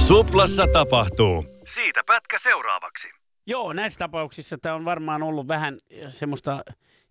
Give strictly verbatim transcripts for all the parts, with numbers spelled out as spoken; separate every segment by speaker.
Speaker 1: Suplassa tapahtuu. Siitä pätkä seuraavaksi.
Speaker 2: Joo, näissä tapauksissa tämä on varmaan ollut vähän semmoista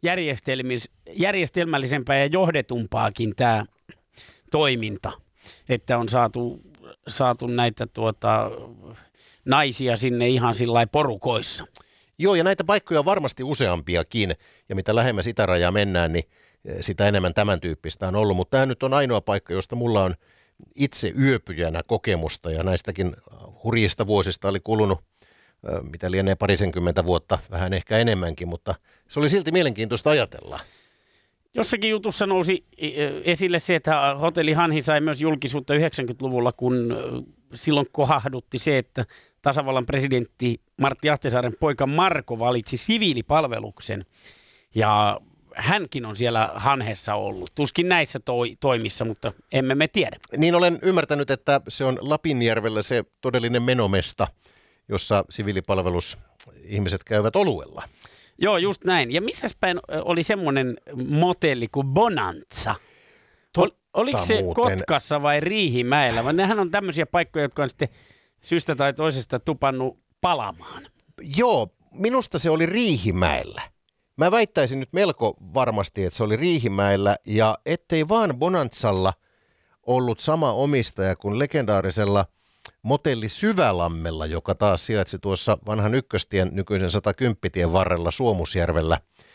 Speaker 2: järjestelmällisempää ja johdetumpaakin tämä toiminta, että on saatu, saatu näitä tuota, naisia sinne ihan sillai porukoissa.
Speaker 3: Joo, ja näitä paikkoja on varmasti useampiakin, ja mitä lähemmäs itärajaa mennään, niin sitä enemmän tämän tyyppistä on ollut. Mutta tämä nyt on ainoa paikka, josta mulla on itse yöpyjänä kokemusta, ja näistäkin hurjista vuosista oli kulunut, mitä lienee parisenkymmentä vuotta, vähän ehkä enemmänkin, mutta se oli silti mielenkiintoista ajatella.
Speaker 2: Jossakin jutussa nousi esille se, että hotelli Hanhi sai myös julkisuutta yhdeksänkymmentäluvulla, kun silloin kohahdutti se, että tasavallan presidentti Martti Ahtisaaren poika Marko valitsi siviilipalveluksen. Ja hänkin on siellä Hanhessa ollut. Tuskin näissä toi, toimissa, mutta emme me tiedä.
Speaker 3: Niin olen ymmärtänyt, että se on Lapinjärvellä se todellinen menomesta, jossa siviilipalvelusihmiset käyvät oluella.
Speaker 2: Joo, just näin. Ja missäs päin oli semmoinen motelli kuin Bonanza? Totta Oliko se muuten Kotkassa vai Riihimäellä? Vaan nehän on tämmöisiä paikkoja, jotka on sitten syystä tai toisesta tupannut palamaan.
Speaker 3: Joo, minusta se oli Riihimäellä. Mä väittäisin nyt melko varmasti, että se oli Riihimäellä, ja ettei vaan Bonanzalla ollut sama omistaja kuin legendaarisella motelli Syvälammella, joka taas sijaitsi tuossa vanhan ykköstien nykyisen satakymppitien varrella Suomusjärvellä,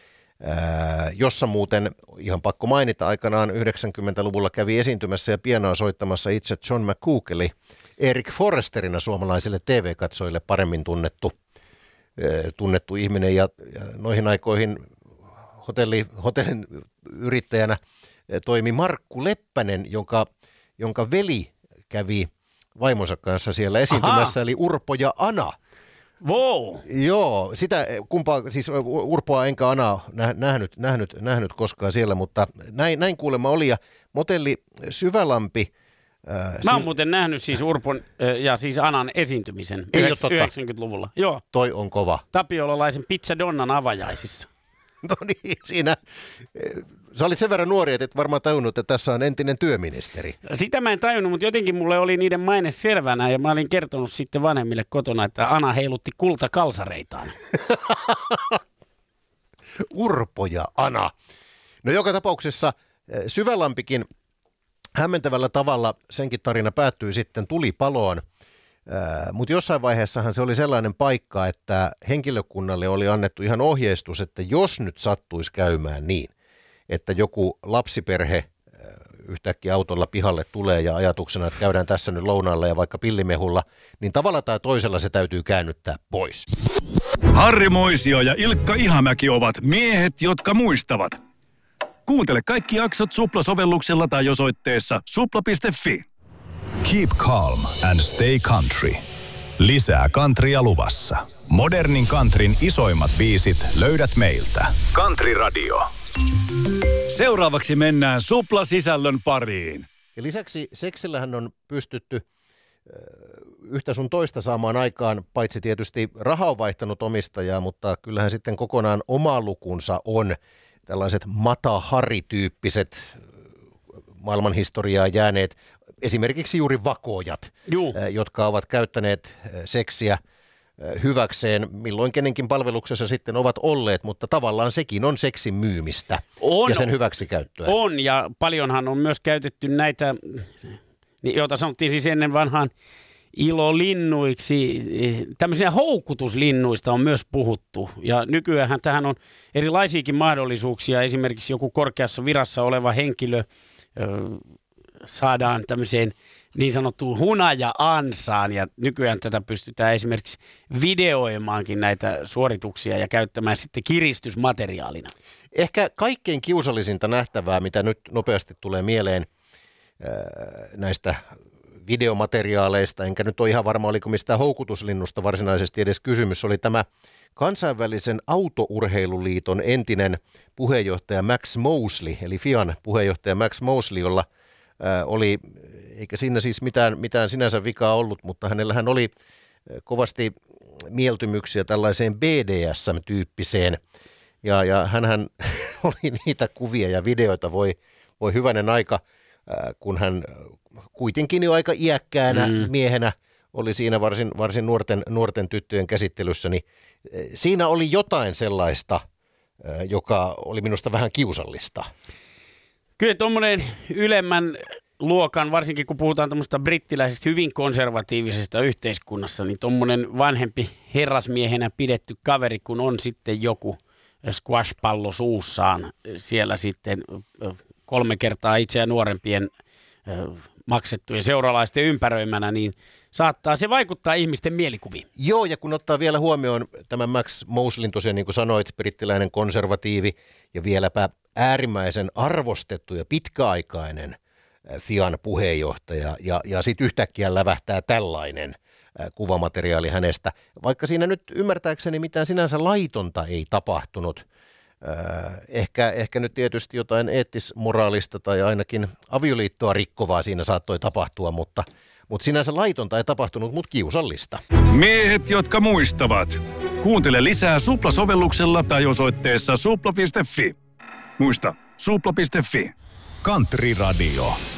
Speaker 3: ää, jossa muuten, ihan pakko mainita, aikanaan yhdeksänkymmentäluvulla kävi esiintymässä ja pianoa soittamassa itse John McCoukel, Eric Forresterina suomalaisille T V-katsojille paremmin tunnettu, ää, tunnettu ihminen, ja, ja noihin aikoihin hotelli, hotellin yrittäjänä ää, toimi Markku Leppänen, jonka, jonka veli kävi vaimonsa kanssa siellä esiintymässä, Aha. eli Urpo ja Ana.
Speaker 2: Wow.
Speaker 3: Joo, sitä kumpaa, siis Urpoa enkä Anaa nähnyt, nähnyt, nähnyt koskaan siellä, mutta näin, näin kuulemma oli. Ja motelli Syvälampi.
Speaker 2: Ää, Mä oon si- muuten nähnyt siis Urpon ja siis Anan esiintymisen yhdeksänkymmentäluvulla. Joo.
Speaker 3: Toi on kova.
Speaker 2: Tapiolalaisen Pizzadonnan avajaisissa.
Speaker 3: No niin, siinä. Sä olit sen verran nuori, että et varmaan tajunnut, että tässä on entinen työministeri.
Speaker 2: Sitä mä en tajunnut, mutta jotenkin mulle oli niiden maine selvänä, ja mä olin kertonut sitten vanhemmille kotona, että Ana heilutti kultakalsareitaan.
Speaker 3: Urpo ja Ana. No joka tapauksessa Syvälampikin hämmentävällä tavalla, senkin tarina päättyi sitten tulipaloon. Mutta jossain vaiheessahan se oli sellainen paikka, että henkilökunnalle oli annettu ihan ohjeistus, että jos nyt sattuisi käymään niin, että joku lapsiperhe yhtäkkiä autolla pihalle tulee ja ajatuksena, että käydään tässä nyt lounaalla ja vaikka pillimehulla, niin tavalla tai toisella se täytyy käännyttää pois.
Speaker 1: Harri Moisio ja Ilkka Ihamäki ovat miehet, jotka muistavat. Kuuntele kaikki jaksot Supla-sovelluksella tai osoitteessa supla piste fi.
Speaker 4: Keep calm and stay country. Lisää countrya luvassa. Modernin countryn isoimmat biisit löydät meiltä. Country Radio.
Speaker 1: Seuraavaksi mennään Supla-sisällön pariin.
Speaker 3: Ja lisäksi seksillähän on pystytty yhtä sun toista saamaan aikaan, paitsi tietysti raha on vaihtanut omistajaa, mutta kyllähän sitten kokonaan oma lukunsa on tällaiset Mata-Hari-tyyppiset maailmanhistoriaan jääneet, esimerkiksi juuri vakoojat, Juu. jotka ovat käyttäneet seksiä hyväkseen, milloin kenenkin palveluksessa sitten ovat olleet, mutta tavallaan sekin on seksin myymistä on, ja sen hyväksikäyttöä.
Speaker 2: On, ja paljonhan on myös käytetty näitä, joita sanottiin siis ennen vanhaan ilolinnuiksi, tämmöisiä houkutuslinnuista on myös puhuttu, ja nykyään tähän on erilaisiakin mahdollisuuksia, esimerkiksi joku korkeassa virassa oleva henkilö saadaan tämmöiseen niin sanottuun hunaja-ansaan, ja nykyään tätä pystytään esimerkiksi videoimaankin näitä suorituksia ja käyttämään sitten kiristysmateriaalina.
Speaker 3: Ehkä kaikkein kiusallisinta nähtävää, mitä nyt nopeasti tulee mieleen näistä videomateriaaleista, enkä nyt ole ihan varma, oliko mistään houkutuslinnusta varsinaisesti edes kysymys, oli tämä kansainvälisen autourheiluliiton entinen puheenjohtaja Max Mosley, eli F I A N puheenjohtaja Max Mosley, jolla oli, eikä siinä siis mitään, mitään sinänsä vikaa ollut, mutta hänellähän oli kovasti mieltymyksiä tällaiseen B D S M-tyyppiseen, ja, ja hänhän oli niitä kuvia ja videoita, voi, voi hyvänen aika, kun hän kuitenkin jo aika iäkkäänä mm. miehenä oli siinä varsin, varsin nuorten, nuorten tyttöjen käsittelyssä, niin siinä oli jotain sellaista, joka oli minusta vähän kiusallista.
Speaker 2: Kyllä tuommoinen ylemmän luokan, varsinkin kun puhutaan tuommoista brittiläisestä hyvin konservatiivisesta yhteiskunnassa, niin tuommoinen vanhempi herrasmiehenä pidetty kaveri, kun on sitten joku squash-pallo suussaan siellä sitten kolme kertaa itseä nuorempien maksettujen seuralaisten ympäröimänä, niin saattaa se vaikuttaa ihmisten mielikuviin.
Speaker 3: Joo, ja kun ottaa vielä huomioon tämän Max Moslin, tosiaan niin kuin sanoit, brittiläinen konservatiivi ja vieläpä äärimmäisen arvostettu ja pitkäaikainen F I A N puheenjohtaja, ja, ja sitten yhtäkkiä lävähtää tällainen kuvamateriaali hänestä, vaikka siinä nyt ymmärtääkseni mitään sinänsä laitonta ei tapahtunut. Ehkä, ehkä nyt tietysti jotain eettis-moraalista tai ainakin avioliittoa rikkovaa siinä saattoi tapahtua, mutta, mutta sinänsä laitonta ei tapahtunut, mutta kiusallista.
Speaker 1: Miehet, jotka muistavat. Kuuntele lisää Supla-sovelluksella tai osoitteessa supla piste fi. Muista, supla piste fi.
Speaker 4: Country Radio.